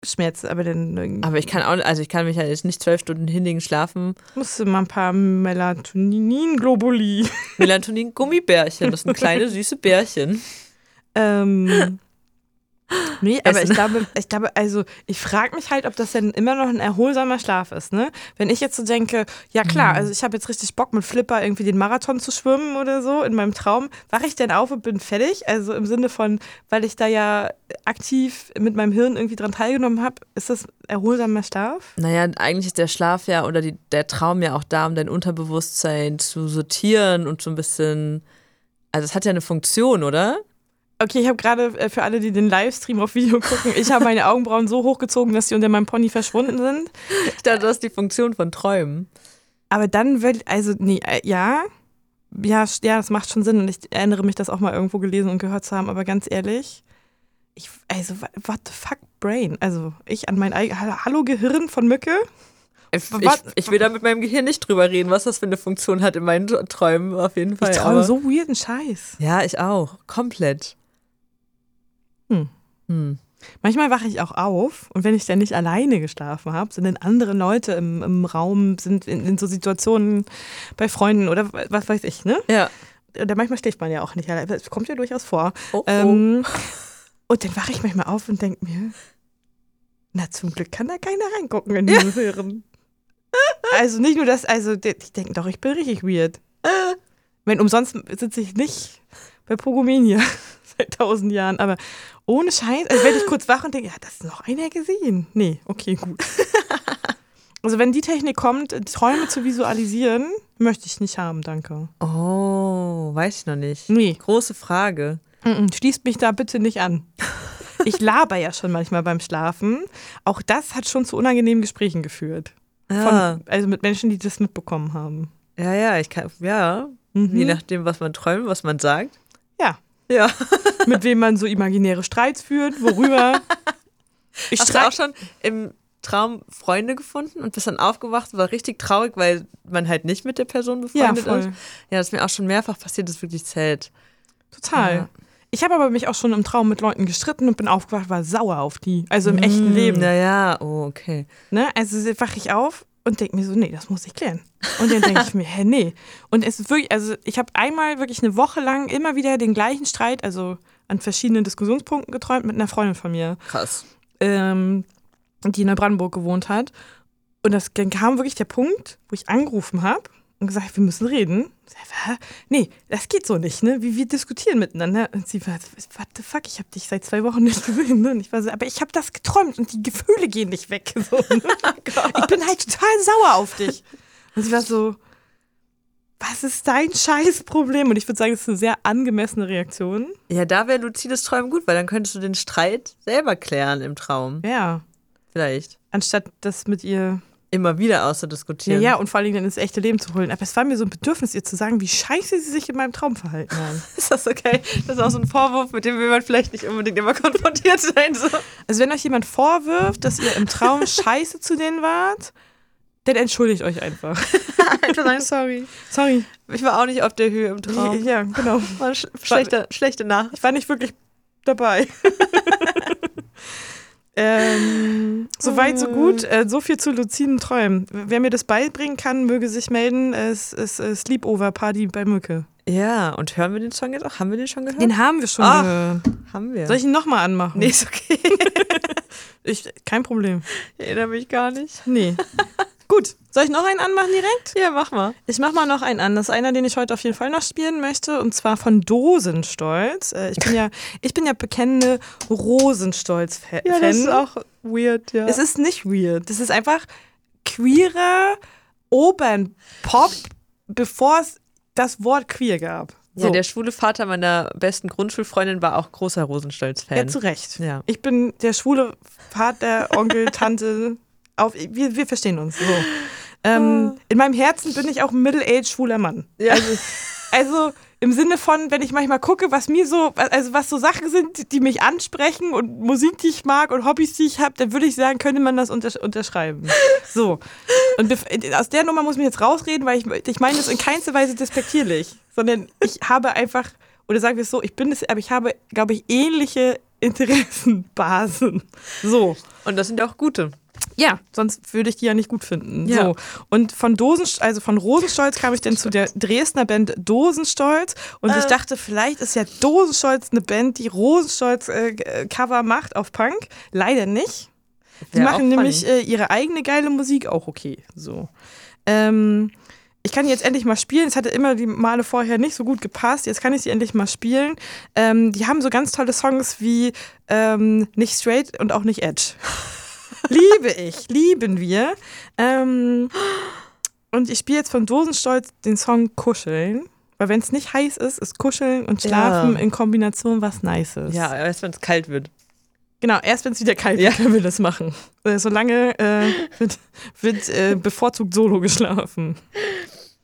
Kopfschmerzen, aber dann... Aber ich kann mich ja jetzt nicht 12 Stunden hinlegen, schlafen. Musst du mal ein paar Melatonin-Globuli. Melatonin-Gummibärchen, das sind kleine, süße Bärchen. Nee, aber ich glaube, also ich frage mich halt, ob das denn immer noch ein erholsamer Schlaf ist, ne? Wenn ich jetzt so denke, ja klar, also ich habe jetzt richtig Bock mit Flipper irgendwie den Marathon zu schwimmen oder so in meinem Traum, wache ich denn auf und bin fertig? Also im Sinne von, weil ich da ja aktiv mit meinem Hirn irgendwie dran teilgenommen habe, ist das erholsamer Schlaf? Naja, eigentlich ist der Schlaf ja oder der Traum ja auch da, um dein Unterbewusstsein zu sortieren und so ein bisschen, also es hat ja eine Funktion, oder? Okay, ich habe gerade für alle, die den Livestream auf Video gucken, ich habe meine Augenbrauen so hochgezogen, dass sie unter meinem Pony verschwunden sind. Ich dachte, das ist die Funktion von Träumen. Aber dann ja, das macht schon Sinn und ich erinnere mich, das auch mal irgendwo gelesen und gehört zu haben, aber ganz ehrlich, what the fuck Brain? Also ich an mein eigenes, hallo Gehirn von Mücke? Ich will da mit meinem Gehirn nicht drüber reden, was das für eine Funktion hat in meinen Träumen, auf jeden Fall. Ich träume so weirden Scheiß. Ja, ich auch. Komplett. Manchmal wache ich auch auf und wenn ich dann nicht alleine geschlafen habe, sind dann andere Leute im Raum, sind in so Situationen bei Freunden oder was weiß ich, ne? Ja. Oder manchmal schläft man ja auch nicht alleine. Das kommt ja durchaus vor. Oh. Und dann wache ich manchmal auf und denke mir, na zum Glück kann da keiner reingucken in dieses Hirn. Also nicht nur das, also ich denke doch, ich bin richtig weird. Wenn umsonst sitze ich nicht bei Pogomenia seit 1000 Jahren, aber ohne Scheiß, also werde ich kurz wach und denke, ja, das ist noch einer gesehen. Nee, okay, gut. Also wenn die Technik kommt, Träume zu visualisieren, möchte ich nicht haben, danke. Oh, weiß ich noch nicht. Nee. Große Frage. Schließt mich da bitte nicht an. Ich laber ja schon manchmal beim Schlafen. Auch das hat schon zu unangenehmen Gesprächen geführt. Also mit Menschen, die das mitbekommen haben. Ja, je nachdem, was man träumt, was man sagt. Ja. Mit wem man so imaginäre Streits führt, worüber. Hast du auch schon im Traum Freunde gefunden und bist dann aufgewacht, war richtig traurig, weil man halt nicht mit der Person befreundet ist? Ja, das ist mir auch schon mehrfach passiert, das ist wirklich sad. Total. Ja. Ich habe aber mich auch schon im Traum mit Leuten gestritten und bin aufgewacht, war sauer auf die. Also im echten Leben. Ja, oh, okay. Ne? Also wache ich auf und denke mir so, nee, das muss ich klären. Und dann denke ich mir, nee. Und es ist wirklich, also ich habe einmal wirklich eine Woche lang immer wieder den gleichen Streit, also an verschiedenen Diskussionspunkten geträumt mit einer Freundin von mir. Krass. Die in Neubrandenburg gewohnt hat. Und dann kam wirklich der Punkt, wo ich angerufen habe und gesagt, wir müssen reden. Nee, das geht so nicht, ne? Wir diskutieren miteinander. Und sie war, what the fuck, ich habe dich seit 2 Wochen nicht gesehen. Ne? Und ich war so, aber ich habe das geträumt und die Gefühle gehen nicht weg. So, ne? Ich bin halt total sauer auf dich. Und sie war so, was ist dein Scheißproblem? Und ich würde sagen, das ist eine sehr angemessene Reaktion. Ja, da wäre luzides Träumen gut, weil dann könntest du den Streit selber klären im Traum. Ja. Vielleicht. Anstatt das mit ihr immer wieder auszudiskutieren. Ja, und vor allem dann ins echte Leben zu holen. Aber es war mir so ein Bedürfnis, ihr zu sagen, wie scheiße sie sich in meinem Traum verhalten haben. Ist das okay? Das ist auch so ein Vorwurf, mit dem will man vielleicht nicht unbedingt immer konfrontiert sein. So. Also wenn euch jemand vorwirft, dass ihr im Traum scheiße zu denen wart, dann entschuldigt euch einfach. Einfach sagen, sorry. Ich war auch nicht auf der Höhe im Traum. Ja, genau. War schlechte Nacht. Ich war nicht wirklich dabei. Soweit, so gut. So viel zu luziden Träumen. Wer mir das beibringen kann, möge sich melden. Es ist Sleepover Party bei Mücke. Ja, und hören wir den Song jetzt auch? Haben wir den schon gehört? Den haben wir schon gehört. Haben wir. Soll ich ihn nochmal anmachen? Nee, ist okay. Kein Problem. Ich erinnere mich gar nicht. Nee. Gut, soll ich noch einen anmachen direkt? Ja, mach mal. Ich mach mal noch einen an. Das ist einer, den ich heute auf jeden Fall noch spielen möchte, und zwar von Dosenstolz. Ich bin ja bekennende Rosenstolz-Fan. Ja, das ist auch weird, ja. Es ist nicht weird. Das ist einfach queerer Opernpop, bevor es das Wort queer gab. So. Ja, der schwule Vater meiner besten Grundschulfreundin war auch großer Rosenstolz-Fan. Ja, zu Recht. Ja. Ich bin der schwule Vater, Onkel, Tante. Wir verstehen uns. So. In meinem Herzen bin ich auch ein middle-aged schwuler Mann. Ja. Also im Sinne von, wenn ich manchmal gucke, was so Sachen sind, die mich ansprechen und Musik, die ich mag und Hobbys, die ich habe, dann würde ich sagen, könnte man das unterschreiben. So. Und aus der Nummer muss ich mich jetzt rausreden, weil ich meine das in keinster Weise despektierlich, sondern ich habe einfach, oder sagen wir es so, ich bin es, aber ich habe, glaube ich, ähnliche Interessenbasen. So. Und das sind ja auch gute. Ja, sonst würde ich die ja nicht gut finden. Ja. So. Und von Rosenstolz kam ich dann zu der Dresdner Band Dosenstolz. Und ich dachte, vielleicht ist ja Dosenstolz eine Band, die Rosenstolz Cover macht auf Punk. Leider nicht. Die machen nämlich ihre eigene geile Musik auch okay. So. Ich kann die jetzt endlich mal spielen. Es hatte immer die Male vorher nicht so gut gepasst. Jetzt kann ich sie endlich mal spielen. Die haben so ganz tolle Songs wie Nicht Straight und auch nicht Edge. Lieben wir. Und ich spiele jetzt von Dosenstolz den Song Kuscheln. Weil wenn es nicht heiß ist, ist Kuscheln und Schlafen in Kombination was Nices. Ja, erst wenn es kalt wird. Genau, erst wenn es wieder kalt wird, können wir das machen. Solange wird bevorzugt Solo geschlafen.